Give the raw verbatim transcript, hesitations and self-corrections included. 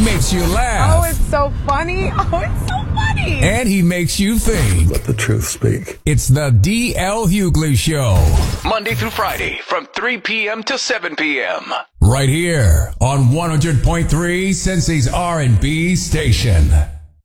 makes you laugh. Oh, it's so funny. Oh, it's so funny. And he makes you think. Let the truth speak. It's the D L Hughley Show. Monday through Friday from three p.m. to seven p.m. Right here on one hundred point three Cincy's R and B station.